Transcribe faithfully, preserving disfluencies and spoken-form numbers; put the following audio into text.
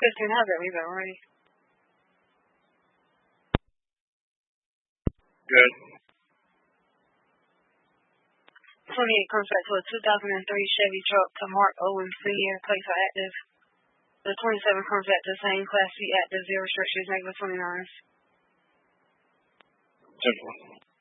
fifteen hundred, we've been ready. Good. twenty-eight comes back to a two thousand three Chevy truck to Mark Owens Senior Plates are active. The twenty-seven comes back to the same Class C active, zero restrictions, negative twenty-nines. Simple.